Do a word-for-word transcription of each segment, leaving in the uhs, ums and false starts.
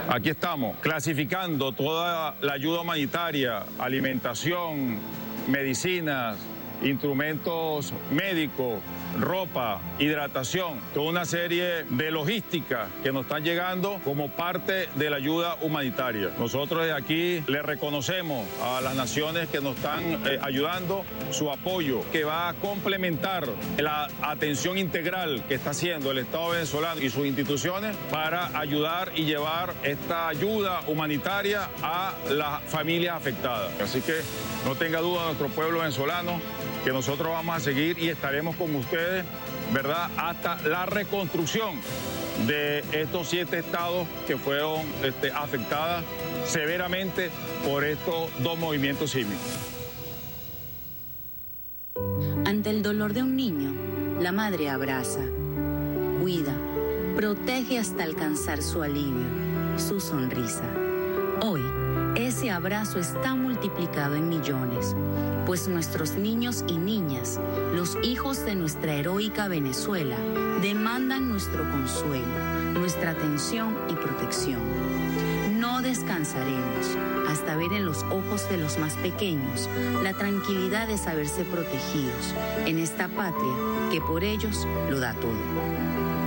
Aquí estamos, clasificando toda la ayuda humanitaria, alimentación, medicinas, instrumentos médicos, ropa, hidratación, toda una serie de logística que nos están llegando como parte de la ayuda humanitaria. Nosotros desde aquí le reconocemos a las naciones que nos están eh, ayudando su apoyo, que va a complementar la atención integral que está haciendo el Estado venezolano y sus instituciones para ayudar y llevar esta ayuda humanitaria a las familias afectadas. Así que no tenga duda nuestro pueblo venezolano que nosotros vamos a seguir y estaremos con ustedes, ¿verdad?, hasta la reconstrucción de estos siete estados que fueron este, afectadas severamente por estos dos movimientos sísmicos. Ante el dolor de un niño, la madre abraza, cuida, protege hasta alcanzar su alivio, su sonrisa. Hoy, ese abrazo está multiplicado en millones, pues nuestros niños y niñas, los hijos de nuestra heroica Venezuela, demandan nuestro consuelo, nuestra atención y protección. No descansaremos hasta ver en los ojos de los más pequeños la tranquilidad de saberse protegidos en esta patria que por ellos lo da todo.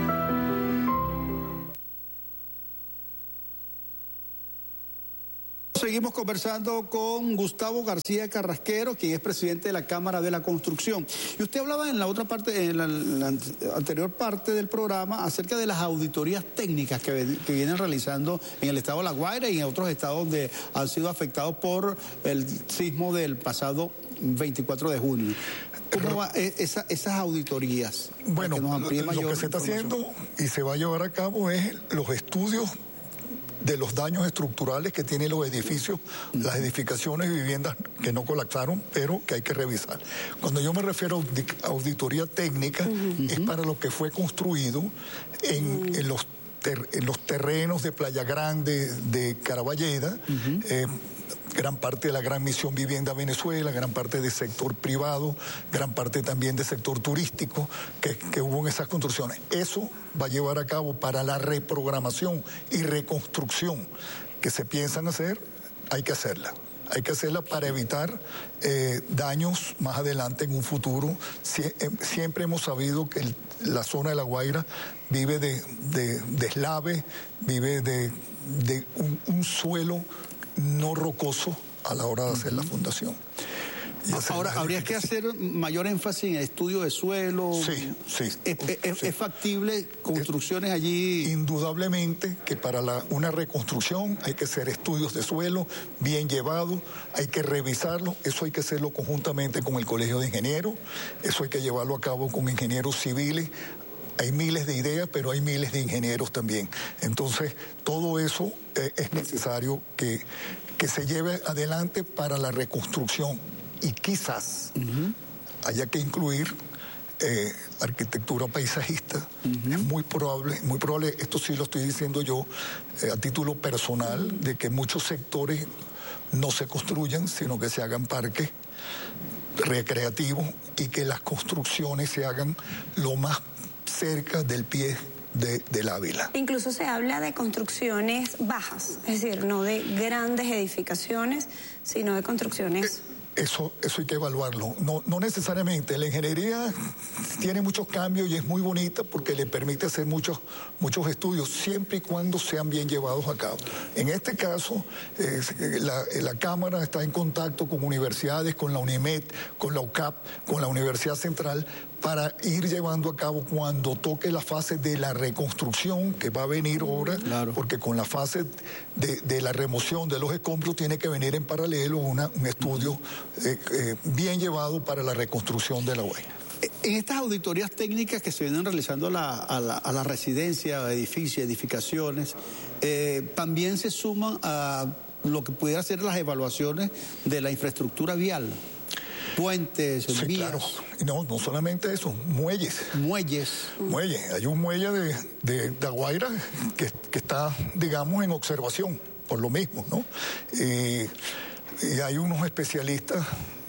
Seguimos conversando con Gustavo García Carrasquero, quien es presidente de la Cámara de la Construcción. Y usted hablaba en la otra parte, en la, en la anterior parte del programa, acerca de las auditorías técnicas que, que vienen realizando en el estado de La Guaira y en otros estados donde han sido afectados por el sismo del pasado veinticuatro de junio. ¿Cómo va esa, esas auditorías? Bueno, que nos amplíe lo, lo que se está haciendo y se va a llevar a cabo es los estudios de los daños estructurales que tienen los edificios, las edificaciones y viviendas que no colapsaron, pero que hay que revisar. Cuando yo me refiero a auditoría técnica, uh-huh. es para lo que fue construido en, uh-huh. en, los, ter, en los terrenos de Playa Grande, de Caraballeda, uh-huh. eh, gran parte de la Gran Misión Vivienda Venezuela, gran parte del sector privado, gran parte también del sector turístico que, que hubo en esas construcciones. Eso va a llevar a cabo para la reprogramación y reconstrucción que se piensan hacer, hay que hacerla. Hay que hacerla para evitar eh, daños más adelante en un futuro. Sie eh, siempre hemos sabido que el, la zona de La Guaira vive de, de, de eslave, vive de, de un, un suelo no rocoso a la hora de hacer la fundación. Ahora, ¿habría que hacer mayor énfasis en el estudio de suelo? Sí, sí. ¿Es, es, sí. ¿Es factible construcciones allí? Indudablemente que para la, una reconstrucción hay que hacer estudios de suelo bien llevados, hay que revisarlo, eso hay que hacerlo conjuntamente con el Colegio de Ingenieros, eso hay que llevarlo a cabo con ingenieros civiles. Hay miles de ideas, pero hay miles de ingenieros también. Entonces, todo eso eh, es necesario que, que se lleve adelante para la reconstrucción. Y quizás uh-huh. haya que incluir eh, arquitectura paisajista. Uh-huh. Es muy probable, muy probable, esto sí lo estoy diciendo yo eh, a título personal, uh-huh. de que muchos sectores no se construyan, sino que se hagan parques recreativos y que las construcciones se hagan lo más cerca del pie de, del Ávila. Incluso se habla de construcciones bajas, es decir, no de grandes edificaciones, sino de construcciones... Eh, Eso, eso hay que evaluarlo. No, no necesariamente. La ingeniería tiene muchos cambios y es muy bonita porque le permite hacer muchos, muchos estudios, siempre y cuando sean bien llevados a cabo. En este caso, eh, la, la Cámara está en contacto con universidades, con la UNIMED, con la U C A P, con la Universidad Central, para ir llevando a cabo cuando toque la fase de la reconstrucción, que va a venir ahora, claro. porque con la fase de, de la remoción de los escombros tiene que venir en paralelo una, un estudio eh, eh, bien llevado para la reconstrucción de La Guaira. En estas auditorías técnicas que se vienen realizando a la, a la, a la residencia, a edificios, edificaciones, eh, también se suman a lo que pudiera ser las evaluaciones de la infraestructura vial. Puentes, sí, vías. Claro. No, no solamente eso, muelles. Muelles. Muelles. Hay un muelle de, de, de La Guaira que, que está, digamos, en observación, por lo mismo, ¿no? Y, y hay unos especialistas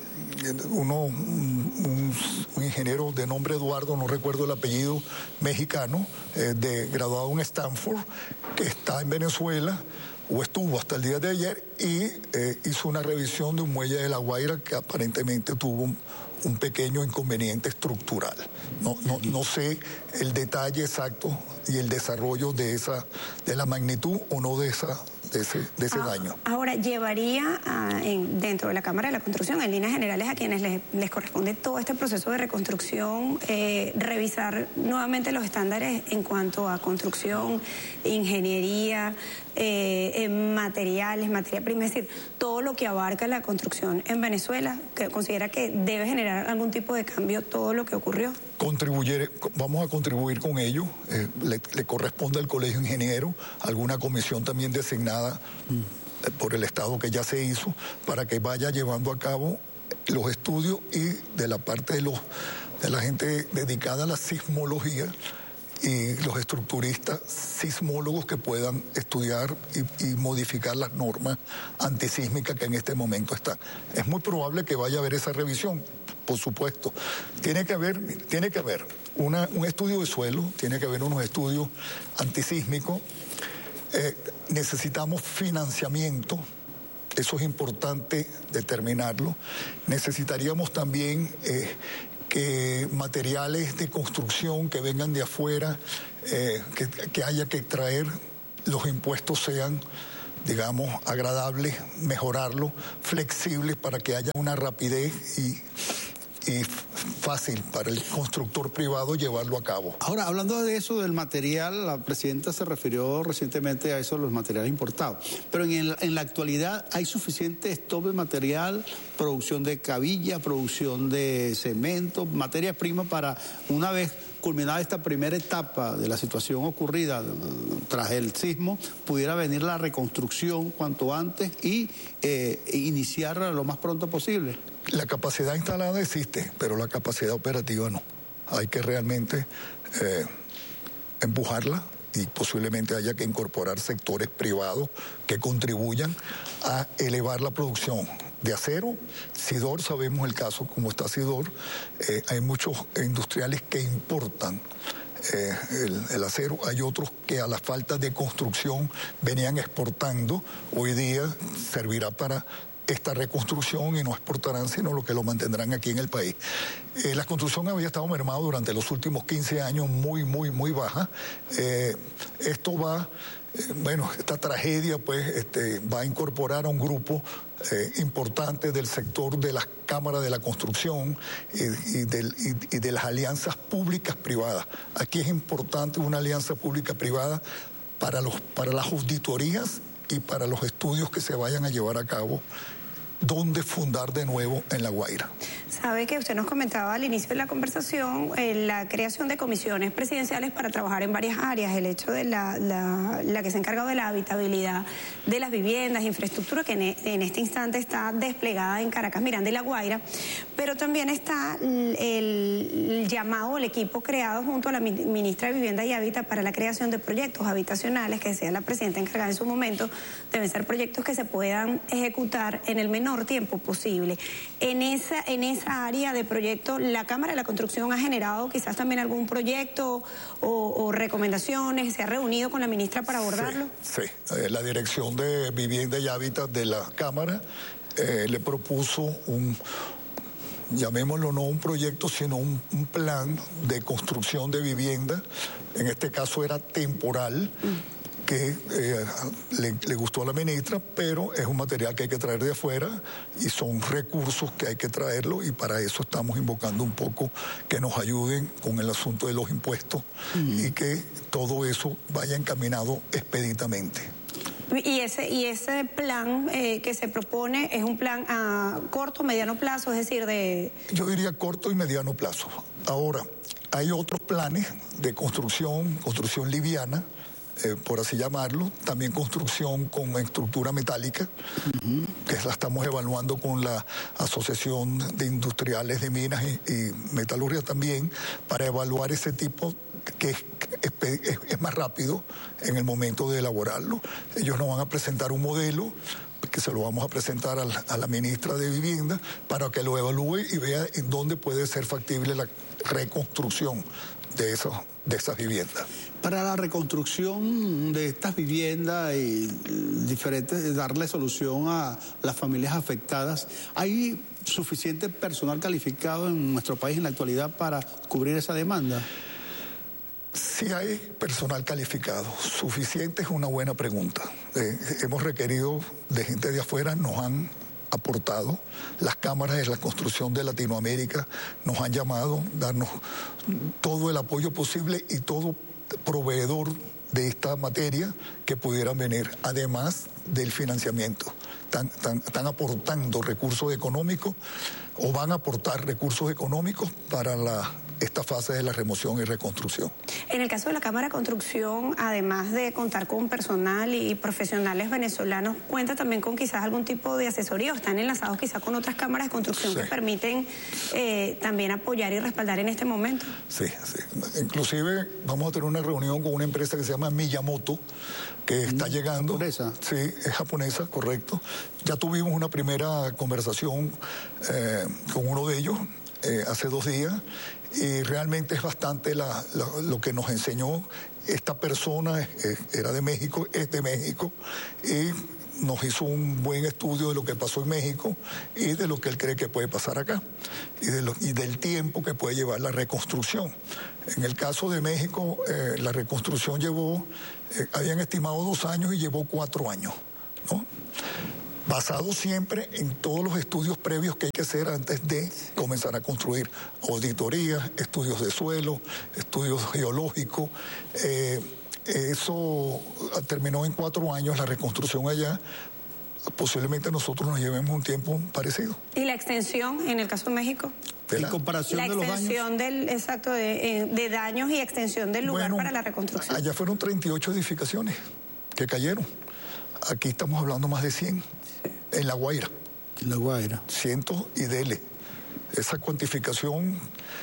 uno, un, un ingeniero de nombre Eduardo, no recuerdo el apellido, mexicano, eh, de, graduado en Stanford, que está en Venezuela, o estuvo hasta el día de ayer, y eh, hizo una revisión de un muelle de La Guaira que aparentemente tuvo un, un pequeño inconveniente estructural. No, no, no sé el detalle exacto y el desarrollo de esa, de la magnitud o no de esa, de ese, de ese ah, daño. Ahora, llevaría a, en, dentro de la Cámara de la Construcción, en líneas generales, a quienes les, les corresponde todo este proceso de reconstrucción, eh, revisar nuevamente los estándares en cuanto a construcción, ingeniería, eh, en materiales, materia prima, es decir, todo lo que abarca la construcción en Venezuela, que considera que debe generar algún tipo de cambio todo lo que ocurrió. Contribuir, vamos a contribuir con ello, eh, le, le corresponde al Colegio Ingeniero, alguna comisión también designada mm. por el Estado que ya se hizo, para que vaya llevando a cabo los estudios, y de la parte de, los, de la gente dedicada a la sismología y los estructuristas sismólogos que puedan estudiar y, y modificar las normas antisísmicas que en este momento están. Es muy probable que vaya a haber esa revisión, por supuesto. Tiene que haber, tiene que haber una, un estudio de suelo, tiene que haber unos estudios antisísmicos. Eh, necesitamos financiamiento, eso es importante determinarlo. Necesitaríamos también eh, que materiales de construcción que vengan de afuera, eh, que, que haya que traer, los impuestos sean, digamos, agradables, mejorarlos, flexibles para que haya una rapidez y, y fácil para el constructor privado llevarlo a cabo. Ahora, hablando de eso, del material, la presidenta se refirió recientemente a eso, los materiales importados. Pero en, el, en la actualidad, ¿hay suficiente stock de material, producción de cabilla, producción de cemento, materia prima para, una vez culminada esta primera etapa de la situación ocurrida tras el sismo, pudiera venir la reconstrucción cuanto antes y eh, iniciarla lo más pronto posible? La capacidad instalada existe, pero la capacidad operativa no. Hay que realmente eh, empujarla, y posiblemente haya que incorporar sectores privados que contribuyan a elevar la producción de acero. Sidor, sabemos el caso como está Sidor, eh, hay muchos industriales que importan eh, el, el acero, hay otros que a la falta de construcción venían exportando, hoy día servirá para esta reconstrucción y no exportarán sino lo que lo mantendrán aquí en el país. Eh, la construcción había estado mermada durante los últimos quince años, muy, muy, muy baja. Eh, esto va, eh, bueno, esta tragedia pues este, va a incorporar a un grupo eh, importante del sector de las cámaras de la construcción y, y, del, y, y de las alianzas públicas privadas. Aquí es importante una alianza pública privada para, los, para las auditorías y para los estudios que se vayan a llevar a cabo, dónde fundar de nuevo en La Guaira. Sabe que usted nos comentaba al inicio de la conversación eh, la creación de comisiones presidenciales para trabajar en varias áreas, el hecho de la, la, la que se ha encargado de la habitabilidad de las viviendas, infraestructura que en, en este instante está desplegada en Caracas, Miranda y La Guaira, pero también está el, el llamado, el equipo creado junto a la ministra de Vivienda y Hábitat para la creación de proyectos habitacionales, que decía la presidenta encargada en su momento, deben ser proyectos que se puedan ejecutar en el menor tiempo posible. En esa, en esa área de proyecto, ¿la Cámara de la Construcción ha generado quizás también algún proyecto o, o recomendaciones? ¿Se ha reunido con la ministra para abordarlo? Sí, sí. Eh, la Dirección de Vivienda y Hábitat de la Cámara eh, le propuso un, llamémoslo no un proyecto, sino un, un plan de construcción de vivienda. En este caso era temporal. Mm. que eh, le, le gustó a la ministra, pero es un material que hay que traer de afuera y son recursos que hay que traerlo, y para eso estamos invocando un poco que nos ayuden con el asunto de los impuestos mm. y que todo eso vaya encaminado expeditamente. Y ese, y ese plan eh, que se propone es un plan a corto, mediano plazo, es decir, de... Yo diría corto y mediano plazo. Ahora, hay otros planes de construcción, construcción liviana, Eh, por así llamarlo, también construcción con estructura metálica, uh-huh. que la estamos evaluando con la Asociación de Industriales de Minas y, y Metalurgia también, para evaluar ese tipo que es, es, es más rápido en el momento de elaborarlo. Ellos nos van a presentar un modelo que se lo vamos a presentar a la, a la ministra de Vivienda para que lo evalúe y vea en dónde puede ser factible la reconstrucción de, esos, de esas viviendas. Para la reconstrucción de estas viviendas y diferentes, darle solución a las familias afectadas, ¿hay suficiente personal calificado en nuestro país en la actualidad para cubrir esa demanda? Si hay personal calificado, suficiente es una buena pregunta. Eh, hemos requerido de gente de afuera, nos han aportado, las cámaras de la construcción de Latinoamérica nos han llamado, darnos todo el apoyo posible y todo proveedor de esta materia que pudieran venir, además del financiamiento. Están, están, están aportando recursos económicos o van a aportar recursos económicos para la esta fase de la remoción y reconstrucción. En el caso de la Cámara de Construcción, además de contar con personal y profesionales venezolanos, ¿cuenta también con quizás algún tipo de asesoría o están enlazados quizás con otras cámaras de construcción sí. que permiten eh, también apoyar y respaldar en este momento? Sí, sí. Inclusive vamos a tener una reunión con una empresa que se llama Miyamoto, que está mm, llegando. ¿Japonesa? Sí, es japonesa, correcto. Ya tuvimos una primera conversación eh, con uno de ellos eh, hace dos días. Y realmente es bastante la, la, lo que nos enseñó. Esta persona eh, era de México, es de México, y nos hizo un buen estudio de lo que pasó en México y de lo que él cree que puede pasar acá, y, de lo, y del tiempo que puede llevar la reconstrucción. En el caso de México, eh, la reconstrucción llevó, eh, habían estimado dos años y llevó cuatro años, ¿no? Basado siempre en todos los estudios previos que hay que hacer antes de comenzar a construir. Auditorías, estudios de suelo, estudios geológicos. Eh, eso terminó en cuatro años, la reconstrucción allá. Posiblemente nosotros nos llevemos un tiempo parecido. ¿Y la extensión en el caso de México? ¿De la, en comparación la de los daños? La extensión del, exacto, de, de daños y extensión del lugar bueno, para la reconstrucción. Allá fueron treinta y ocho edificaciones que cayeron. Aquí estamos hablando más de cien. En La Guaira. En La Guaira. Cientos y dele. Esa cuantificación,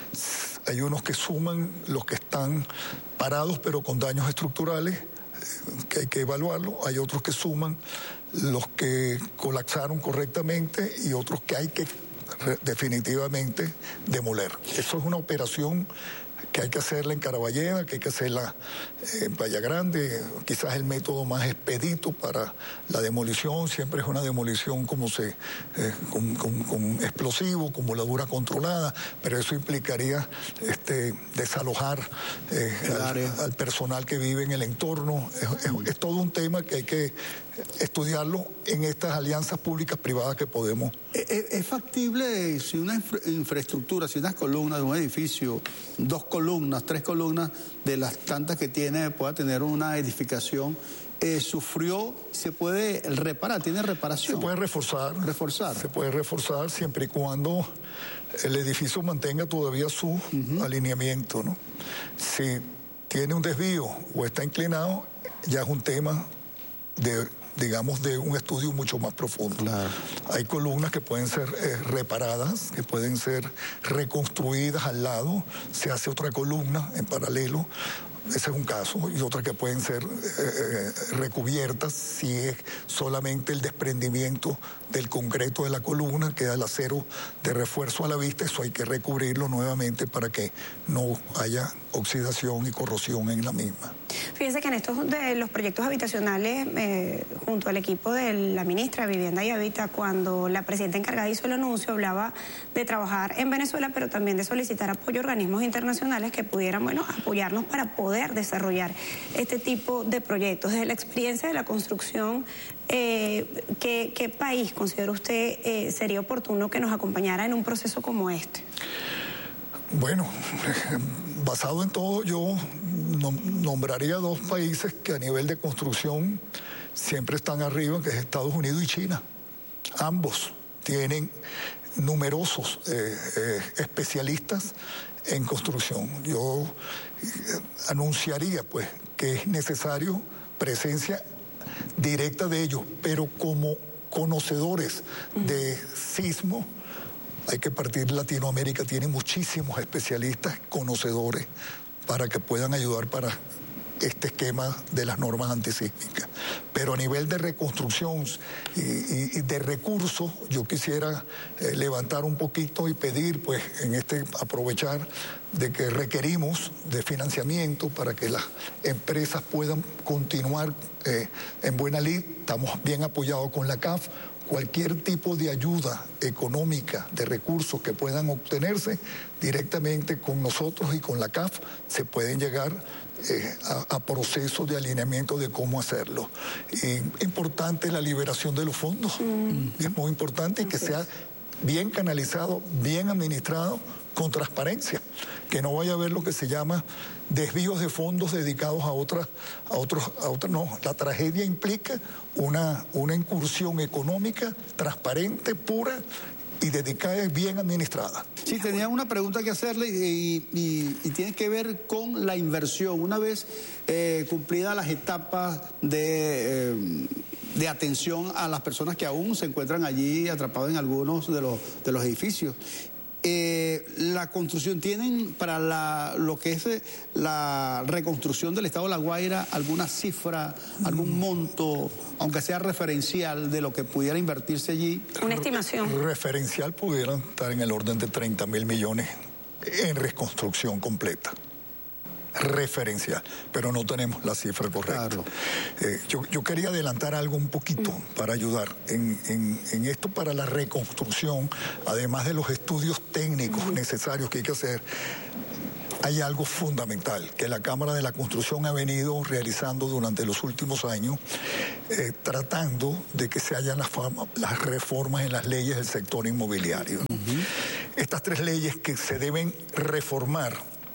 hay unos que suman los que están parados pero con daños estructurales, que hay que evaluarlo. Hay otros que suman los que colapsaron correctamente y otros que hay que definitivamente demoler. Eso es una operación que hay que hacerla en Caraballeda, que hay que hacerla en Playa Grande, quizás el método más expedito para la demolición, siempre es una demolición como se, eh, con, con, con explosivo, con voladura controlada, pero eso implicaría este, desalojar eh, al, al personal que vive en el entorno. Es, es, es todo un tema que hay que estudiarlo en estas alianzas públicas privadas que podemos. ¿Es, es factible si una infra infraestructura, si unas columnas de un edificio, dos columnas, tres columnas de las tantas que tiene, pueda tener una edificación, eh, sufrió, se puede reparar, tiene reparación? Se puede reforzar. Reforzar. Se puede reforzar siempre y cuando el edificio mantenga todavía su uh-huh. alineamiento, ¿no? Si tiene un desvío o está inclinado, ya es un tema de, digamos, de un estudio mucho más profundo. Claro. Hay columnas que pueden ser eh, reparadas, que pueden ser reconstruidas al lado, se hace otra columna en paralelo, ese es un caso, y otras que pueden ser eh, recubiertas si es solamente el desprendimiento del concreto de la columna, queda el acero de refuerzo a la vista, eso hay que recubrirlo nuevamente para que no haya oxidación y corrosión en la misma. Fíjese que en estos de los proyectos habitacionales, eh, junto al equipo de la ministra de Vivienda y Hábitat, cuando la presidenta encargada hizo el anuncio, hablaba de trabajar en Venezuela, pero también de solicitar apoyo a organismos internacionales que pudieran, bueno, apoyarnos para poder desarrollar este tipo de proyectos. Desde la experiencia de la construcción, eh, ¿qué, qué país considera usted eh, sería oportuno que nos acompañara en un proceso como este? Bueno, basado en todo, yo nombraría dos países que a nivel de construcción siempre están arriba, que es Estados Unidos y China. Ambos tienen numerosos eh, eh, especialistas en construcción. Yo eh, anunciaría pues que es necesario presencia directa de ellos, pero como conocedores de sismo, hay que partir. Latinoamérica tiene muchísimos especialistas conocedores para que puedan ayudar para este esquema de las normas antisísmicas. Pero a nivel de reconstrucción y, y, y de recursos, yo quisiera eh, levantar un poquito y pedir, pues, en este, aprovechar de que requerimos de financiamiento para que las empresas puedan continuar eh, en buena lid. Estamos bien apoyados con la C A F. Cualquier tipo de ayuda económica, de recursos que puedan obtenerse directamente con nosotros y con la C A F, se pueden llegar eh, a, a procesos de alineamiento de cómo hacerlo. Y importante la liberación de los fondos, mm. es muy importante, y que sea bien canalizado, bien administrado, con transparencia, que no vaya a haber lo que se llama desvíos de fondos dedicados a otras, a otros, a otras, no, la tragedia implica una, una incursión económica transparente, pura y dedicada y bien administrada. Sí, tenía una pregunta que hacerle y, y, y tiene que ver con la inversión. Una vez eh, cumplidas las etapas de... Eh, de atención a las personas que aún se encuentran allí atrapadas en algunos de los, de los edificios. Eh, la construcción, ¿tienen para la, lo que es eh, la reconstrucción del estado de La Guaira alguna cifra, algún monto, aunque sea referencial, de lo que pudiera invertirse allí? Una estimación. Referencial pudiera estar en el orden de treinta mil millones en reconstrucción completa. Referencial, pero no tenemos la cifra correcta. Claro. Eh, yo, yo quería adelantar algo un poquito mm. para ayudar en, en, en esto para la reconstrucción, además de los estudios técnicos mm. necesarios que hay que hacer. Hay algo fundamental que la Cámara de la Construcción ha venido realizando durante los últimos años, eh, tratando de que se hayan las, las reformas en las leyes del sector inmobiliario. Mm-hmm. Estas tres leyes que se deben reformar,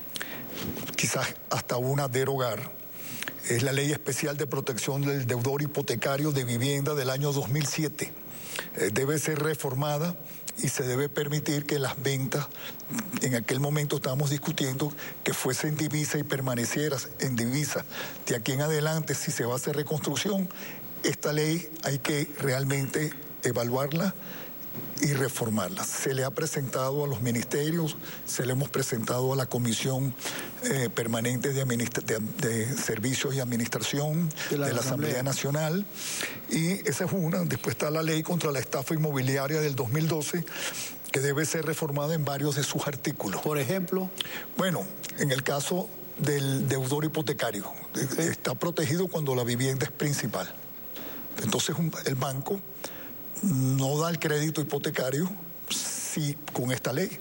quizás hasta una derogar, es la Ley Especial de Protección del Deudor Hipotecario de Vivienda del año dos mil siete. Eh, debe ser reformada y se debe permitir que las ventas, en aquel momento estábamos discutiendo que fuesen divisa y permanecieran en divisa. De aquí en adelante, si se va a hacer reconstrucción, esta ley hay que realmente evaluarla y reformarla. Se le ha presentado a los ministerios, se le hemos presentado a la Comisión eh, Permanente de, de, de Servicios y Administración de la, de la Asamblea Nacional, y esa es una. Después está la Ley contra la Estafa Inmobiliaria del dos mil doce, que debe ser reformada en varios de sus artículos. Por ejemplo, bueno, en el caso del deudor hipotecario, okay. está protegido cuando la vivienda es principal. Entonces un, el banco no da el crédito hipotecario si con esta ley.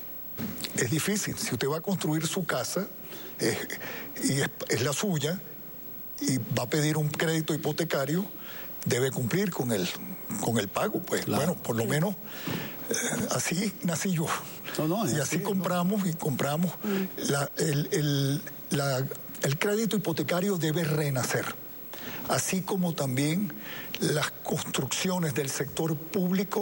Es difícil. Si usted va a construir su casa eh, y es, es la suya y va a pedir un crédito hipotecario, debe cumplir con el, con el pago. Pues claro. Bueno, por lo menos eh, así nací yo. No, no, y así, así compramos no. y compramos. La, el, el, la, el crédito hipotecario debe renacer. Así como también las construcciones del sector público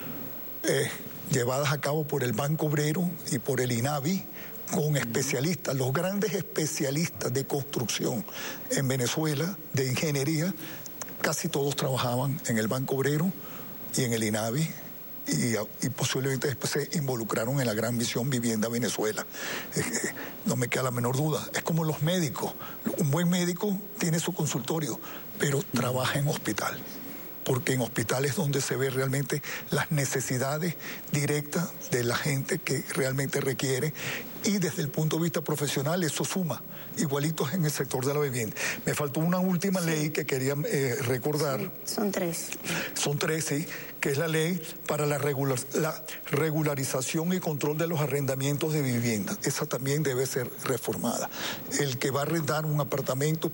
eh, llevadas a cabo por el Banco Obrero y por el INAVI, con especialistas, los grandes especialistas de construcción en Venezuela, de ingeniería, casi todos trabajaban en el Banco Obrero y en el INAVI, y, y posiblemente después se involucraron en la gran misión Vivienda Venezuela. Eh, no me queda la menor duda. Es como los médicos. Un buen médico tiene su consultorio, pero trabaja en hospital, porque en hospital es donde se ve realmente las necesidades directas de la gente que realmente requiere, y desde el punto de vista profesional eso suma, igualitos en el sector de la vivienda. Me faltó una última sí. ley que quería eh, recordar. Sí, son tres. Son tres, sí, que es la ley para la, regular, la regularización y control de los arrendamientos de vivienda. Esa también debe ser reformada. El que va a arrendar un apartamento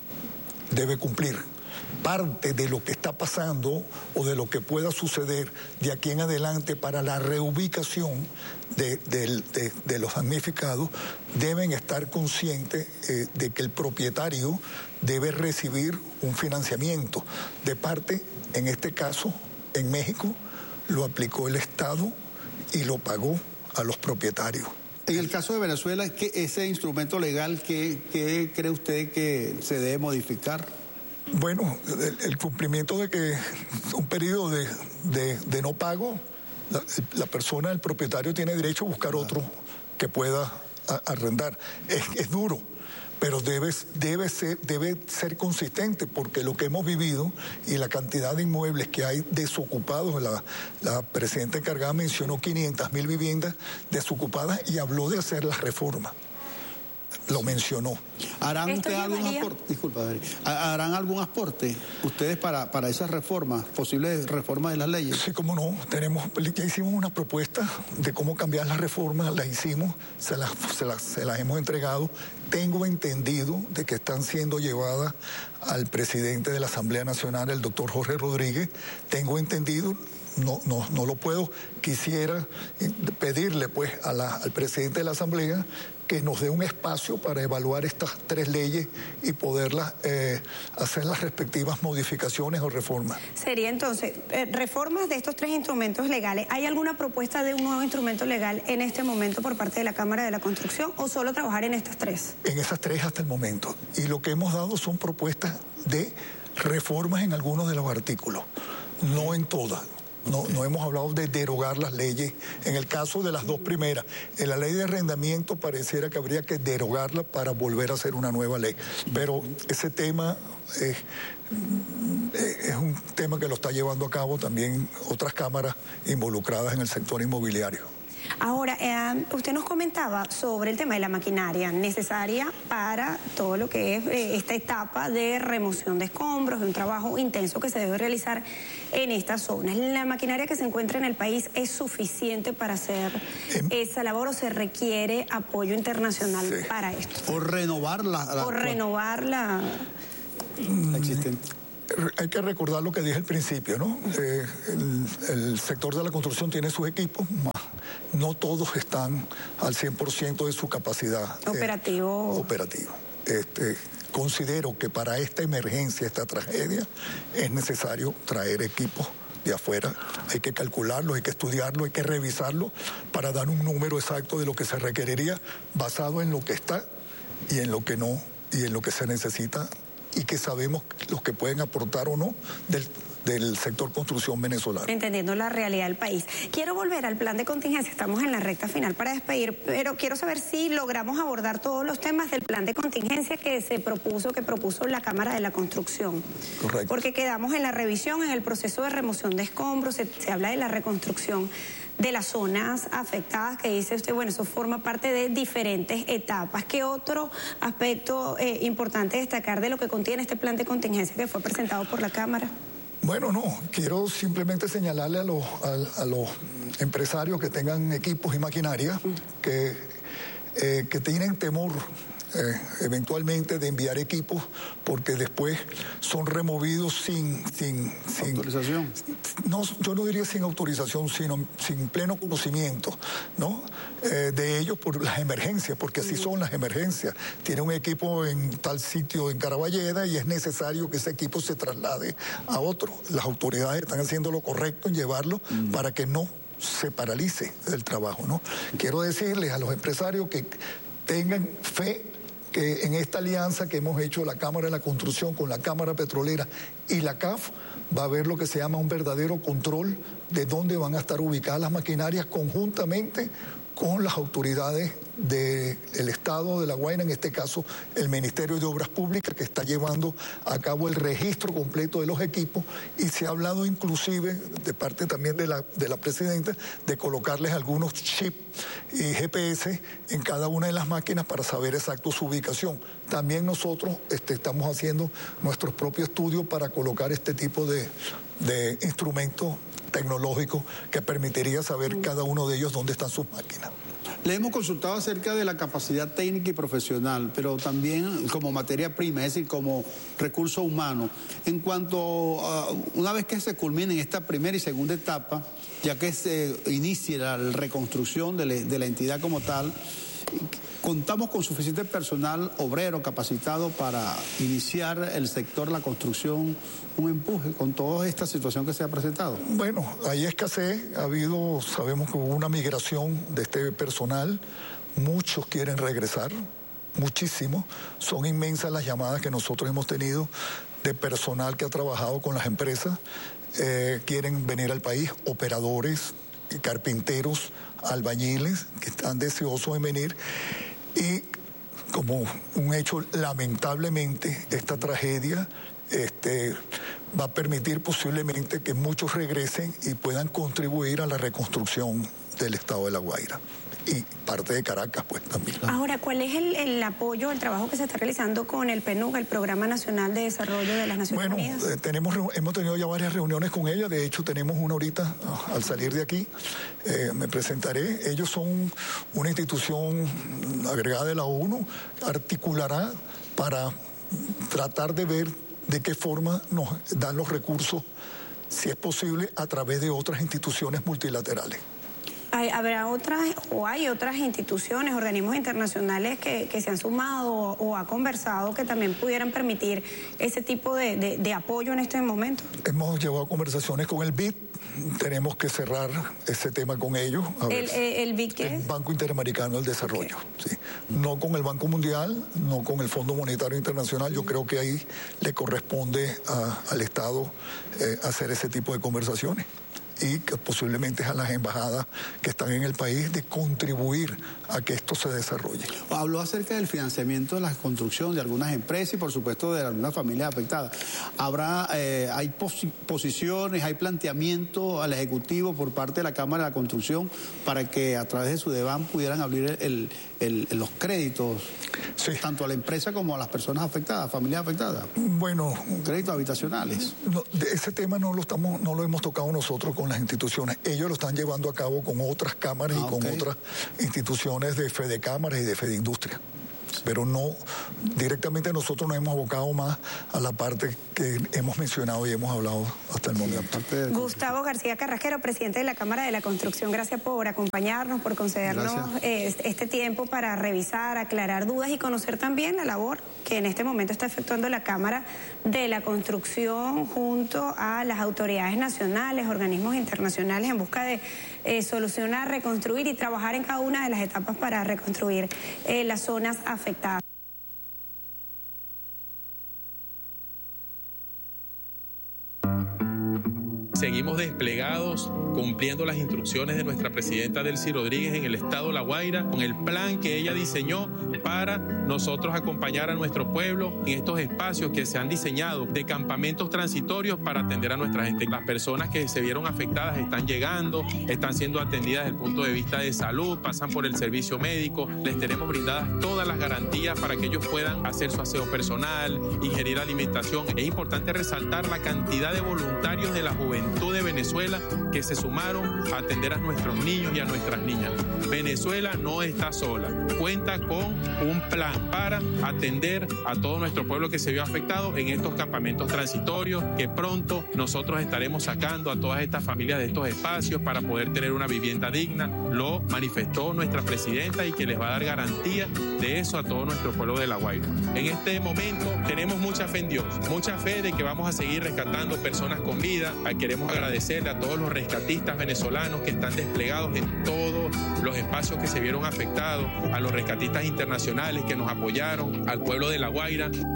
debe cumplir. Parte de lo que está pasando o de lo que pueda suceder de aquí en adelante para la reubicación de, de, de, de los damnificados, deben estar conscientes eh, de que el propietario debe recibir un financiamiento de parte, en este caso, en México, lo aplicó el Estado y lo pagó a los propietarios. En el caso de Venezuela, ¿qué, ese instrumento legal, ¿qué, qué cree usted que se debe modificar? Bueno, el, el cumplimiento de que un periodo de, de, de no pago, la, la persona, el propietario, tiene derecho a buscar otro que pueda a, a arrendar. Es, es duro, pero debe, debe, ser, debe ser consistente, porque lo que hemos vivido y la cantidad de inmuebles que hay desocupados, la, la presidenta encargada mencionó quinientas mil viviendas desocupadas y habló de hacer las reformas. Lo mencionó. ¿Harán ustedes algún aporte? Disculpa, ¿harán algún aporte ustedes para, para esas reformas, posibles reformas de las leyes? Sí, cómo no. Tenemos, ya hicimos una propuesta de cómo cambiar las reformas, las hicimos, se las, se las, se las hemos entregado. Tengo entendido de que están siendo llevadas al presidente de la Asamblea Nacional, el doctor Jorge Rodríguez. Tengo entendido. No, no, no lo puedo. Quisiera pedirle pues a la, al presidente de la Asamblea que nos dé un espacio para evaluar estas tres leyes y poderlas eh, hacer las respectivas modificaciones o reformas. Sería entonces, eh, reformas de estos tres instrumentos legales. ¿Hay alguna propuesta de un nuevo instrumento legal en este momento por parte de la Cámara de la Construcción o solo trabajar en estas tres? En esas tres hasta el momento. Y lo que hemos dado son propuestas de reformas en algunos de los artículos, no en todas. No, no hemos hablado de derogar las leyes. En el caso de las dos primeras, en la ley de arrendamiento pareciera que habría que derogarla para volver a hacer una nueva ley. Pero ese tema es, es un tema que lo está llevando a cabo también otras cámaras involucradas en el sector inmobiliario. Ahora, eh, usted nos comentaba sobre el tema de la maquinaria necesaria para todo lo que es eh, esta etapa de remoción de escombros, de un trabajo intenso que se debe realizar en estas zonas. ¿La maquinaria que se encuentra en el país es suficiente para hacer eh, esa labor o se requiere apoyo internacional sí. para esto? O renovar la... la o renovar la... la existente. Hay que recordar lo que dije al principio, ¿no? Eh, el, el sector de la construcción tiene sus equipos, no todos están al cien por ciento de su capacidad operativo. Eh, operativo. Este, considero que para esta emergencia, esta tragedia, es necesario traer equipos de afuera. Hay que calcularlo, hay que estudiarlo, hay que revisarlo para dar un número exacto de lo que se requeriría basado en lo que está y en lo que no, y en lo que se necesita, y que sabemos los que pueden aportar o no del, del sector construcción venezolano. Entendiendo la realidad del país. Quiero volver al plan de contingencia, estamos en la recta final para despedir, pero quiero saber si logramos abordar todos los temas del plan de contingencia que se propuso, que propuso la Cámara de la Construcción. Correcto. Porque quedamos en la revisión, en el proceso de remoción de escombros, se, se habla de la reconstrucción de las zonas afectadas, que dice usted, bueno, eso forma parte de diferentes etapas. ¿Qué otro aspecto eh, importante destacar de lo que contiene este plan de contingencia que fue presentado por la Cámara? Bueno, no, quiero simplemente señalarle a los, a, a los empresarios que tengan equipos y maquinaria que, eh, que tienen temor Eh, eventualmente de enviar equipos porque después son removidos sin, sin, sin autorización. No, yo no diría sin autorización, sino sin pleno conocimiento, ¿no? Eh, de ellos por las emergencias, porque así son las emergencias. Tiene un equipo en tal sitio en Caraballeda y es necesario que ese equipo se traslade a otro. Las autoridades están haciendo lo correcto en llevarlo mm. para que no se paralice el trabajo, ¿no? Quiero decirles a los empresarios que tengan fe que en esta alianza que hemos hecho la Cámara de la Construcción con la Cámara Petrolera y la C A F, va a haber lo que se llama un verdadero control de dónde van a estar ubicadas las maquinarias conjuntamente con las autoridades del Estado de La Guaira, en este caso el Ministerio de Obras Públicas, que está llevando a cabo el registro completo de los equipos, y se ha hablado inclusive de parte también de la, de la presidenta de colocarles algunos chips y G P S en cada una de las máquinas para saber exacto su ubicación. También nosotros este, estamos haciendo nuestros propios estudios para colocar este tipo de, de instrumentos tecnológicos que permitiría saber cada uno de ellos dónde están sus máquinas. Le hemos consultado acerca de la capacidad técnica y profesional, pero también como materia prima, es decir, como recurso humano. En cuanto a, una vez que se culmine esta primera y segunda etapa, ya que se inicie la reconstrucción de, le, de la entidad como tal, ¿contamos con suficiente personal obrero capacitado para iniciar el sector de la construcción un empuje con toda esta situación que se ha presentado? Bueno, hay escasez, ha habido, sabemos que hubo una migración de este personal, muchos quieren regresar, muchísimos, son inmensas las llamadas que nosotros hemos tenido de personal que ha trabajado con las empresas, eh, quieren venir al país, operadores, carpinteros, albañiles que están deseosos de venir. Y como un hecho, lamentablemente, esta tragedia este, va a permitir posiblemente que muchos regresen y puedan contribuir a la reconstrucción del estado de La Guaira. Y parte de Caracas, pues, también. Ahora, ¿cuál es el, el apoyo, el trabajo que se está realizando con el P N U D, el Programa Nacional de Desarrollo de las Naciones bueno, Unidas? Bueno, eh, tenemos, hemos tenido ya varias reuniones con ella. De hecho, tenemos una ahorita, al salir de aquí, eh, me presentaré. Ellos son una institución agregada de la ONU, articulará para tratar de ver de qué forma nos dan los recursos, si es posible, a través de otras instituciones multilaterales. ¿Habrá otras o hay otras instituciones, organismos internacionales que, que se han sumado o, o ha conversado que también pudieran permitir ese tipo de, de, de apoyo en este momento? Hemos llevado conversaciones con el B I D, tenemos que cerrar ese tema con ellos. A ¿El, ver, el B I D qué el es? Banco Interamericano del Desarrollo. Okay. Sí. No con el Banco Mundial, no con el Fondo Monetario Internacional. Yo creo que ahí le corresponde a, al Estado eh, hacer ese tipo de conversaciones. Y que posiblemente a las embajadas que están en el país de contribuir a que esto se desarrolle. Habló acerca del financiamiento de la construcción de algunas empresas y por supuesto de algunas familias afectadas. ¿Habrá, eh, hay posi posiciones, hay planteamiento al Ejecutivo por parte de la Cámara de la Construcción para que a través de su DEVAN pudieran abrir el, el, el, los créditos, sí, tanto a la empresa como a las personas afectadas, familias afectadas? Bueno, créditos habitacionales. No, de ese tema no lo estamos, no lo hemos tocado nosotros con las instituciones. Ellos lo están llevando a cabo con otras cámaras ah, y con okay. otras instituciones de Fede Cámaras y de Fede Industria. Pero no, directamente nosotros nos hemos abocado más a la parte que hemos mencionado y hemos hablado hasta el momento. De... Gustavo García Carrasquero, presidente de la Cámara de la Construcción, gracias por acompañarnos, por concedernos eh, este tiempo para revisar, aclarar dudas y conocer también la labor que en este momento está efectuando la Cámara de la Construcción junto a las autoridades nacionales, organismos internacionales en busca de eh, solucionar, reconstruir y trabajar en cada una de las etapas para reconstruir eh, las zonas afectadas. Seguimos desplegados, cumpliendo las instrucciones de nuestra presidenta Delcy Rodríguez en el estado La Guaira, con el plan que ella diseñó para nosotros acompañar a nuestro pueblo en estos espacios que se han diseñado de campamentos transitorios para atender a nuestra gente. Las personas que se vieron afectadas están llegando, están siendo atendidas desde el punto de vista de salud, pasan por el servicio médico, les tenemos brindadas todas las garantías para que ellos puedan hacer su aseo personal, ingerir alimentación. Es importante resaltar la cantidad de voluntarios de la juventud de Venezuela que se sumaron a atender a nuestros niños y a nuestras niñas. Venezuela no está sola, cuenta con un plan para atender a todo nuestro pueblo que se vio afectado en estos campamentos transitorios, que pronto nosotros estaremos sacando a todas estas familias de estos espacios para poder tener una vivienda digna. Lo manifestó nuestra presidenta y que les va a dar garantía de eso a todo nuestro pueblo de La Guaira. En este momento tenemos mucha fe en Dios, mucha fe de que vamos a seguir rescatando personas con vida. Queremos agradecerle a todos los rescatistas venezolanos que están desplegados en todos los espacios que se vieron afectados, a los rescatistas internacionales que nos apoyaron, al pueblo de La Guaira.